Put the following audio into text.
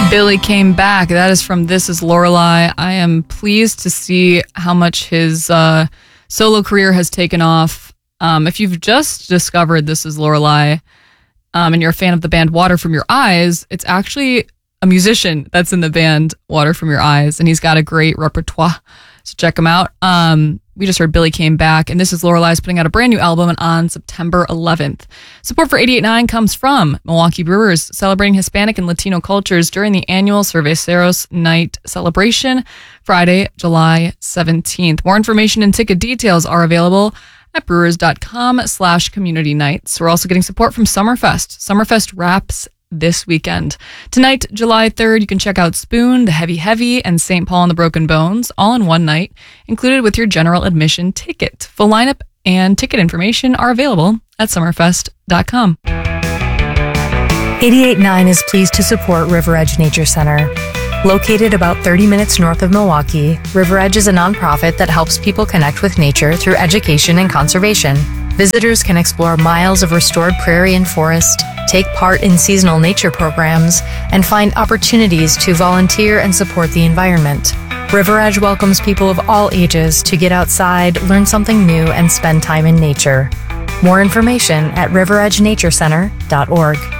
Billy Came Back. That is from This Is Lorelei. I am pleased to see how much his solo career has taken off. If you've just discovered This Is Lorelei and you're a fan of the band Water From Your Eyes, it's actually a musician that's in the band Water From Your Eyes, and he's got a great repertoire. So check him out. We just heard Billy Came Back, and This Is Lorelei is putting out a brand new album on September 11th. Support for 88.9 comes from Milwaukee Brewers, celebrating Hispanic and Latino cultures during the annual Cerveceros Night celebration, Friday, July 17th. More information and ticket details are available at brewers.com/community nights. We're also getting support from Summerfest. Summerfest wraps this weekend. Tonight, July 3rd, you can check out Spoon, The Heavy Heavy, and St. Paul and the Broken Bones, all in one night, included with your general admission ticket. Full lineup and ticket information are available at summerfest.com. 88.9 is pleased to support River Edge Nature Center. Located about 30 minutes north of Milwaukee, River Edge is a nonprofit that helps people connect with nature through education and conservation. Visitors can explore miles of restored prairie and forest, take part in seasonal nature programs, and find opportunities to volunteer and support the environment. River Edge welcomes people of all ages to get outside, learn something new, and spend time in nature. More information at riveredgenaturecenter.org.